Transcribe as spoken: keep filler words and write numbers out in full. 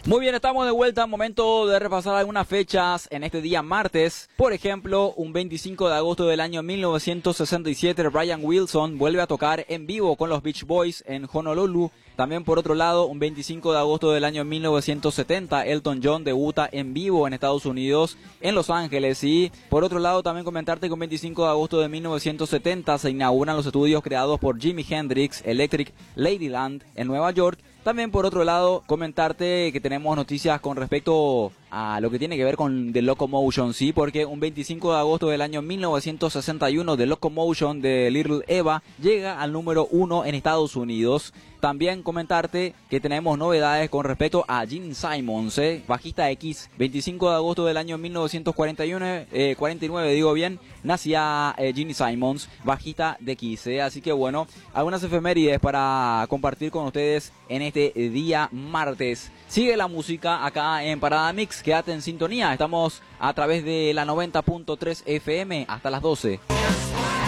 Muy bien, estamos de vuelta, momento de repasar algunas fechas en este día martes. Por ejemplo, un veinticinco de agosto del año mil novecientos sesenta y siete, Brian Wilson vuelve a tocar en vivo con los Beach Boys en Honolulu. También por otro lado, un veinticinco de agosto del año mil novecientos setenta, Elton John debuta en vivo en Estados Unidos, en Los Ángeles. Y por otro lado, también comentarte que un veinticinco de agosto de mil novecientos setenta se inauguran los estudios creados por Jimi Hendrix, Electric Ladyland, en Nueva York. También por otro lado, comentarte que tenemos noticias con respecto a lo que tiene que ver con The Locomotion, sí, porque un veinticinco de agosto del año mil novecientos sesenta y uno, The Locomotion de Little Eva llega al número uno en Estados Unidos. También comentarte que tenemos novedades con respecto a Gene Simmons, ¿eh? Bajista X, veinticinco de agosto del año mil novecientos cuarenta y uno, eh, cuarenta y nueve, digo bien, nacía eh, Gene Simmons, bajista de Kiss, ¿eh? Así que bueno, algunas efemérides para compartir con ustedes en este día martes. Sigue la música acá en Parada Mix, quédate en sintonía, estamos a través de la noventa punto tres F M hasta las doce.